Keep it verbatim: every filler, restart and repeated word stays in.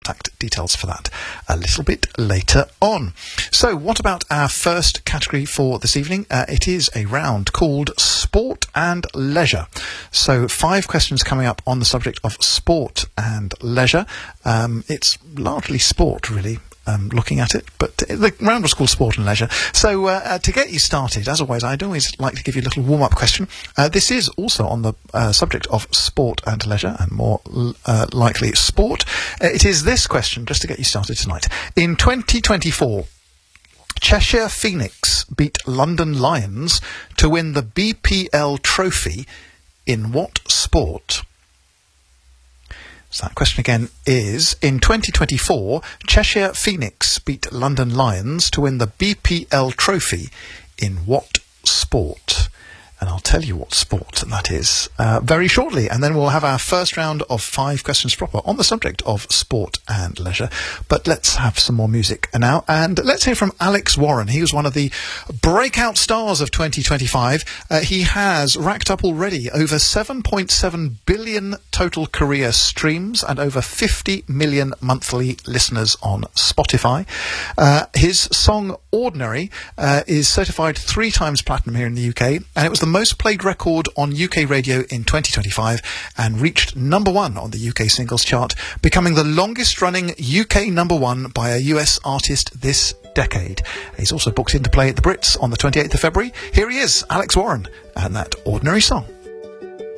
contact details for that a little bit later on. So what about our first category for this evening? Uh, it is a round called Sport and Leisure. So five questions coming up on the subject of sport and leisure. Um, it's largely sport, really. Um, looking at it, but the round was called Sport and Leisure. So uh, uh, to get you started, as always, I'd always like to give you a little warm-up question. Uh, this is also on the uh, subject of sport and leisure, and more uh, likely sport. Uh, it is this question, just to get you started tonight. In twenty twenty-four, Cheshire Phoenix beat London Lions to win the B P L trophy in what sport? So that question again is, in twenty twenty-four, Cheshire Phoenix beat London Lions to win the B P L trophy in what sport? And I'll tell you what sport that is uh, very shortly. And then we'll have our first round of five questions proper on the subject of sport and leisure. But let's have some more music now. And let's hear from Alex Warren. He was one of the breakout stars of twenty twenty-five. Uh, he has racked up already over seven point seven billion total career streams and over fifty million monthly listeners on Spotify. Uh, his song Ordinary uh, is certified three times platinum here in the U K. And it was the most played record on U K radio in twenty twenty-five and reached number one on the U K singles chart, becoming the longest running U K number one by a U S artist this decade. He's also booked in to play at the Brits on the twenty-eighth of February. Here he is, Alex Warren, and that Ordinary song.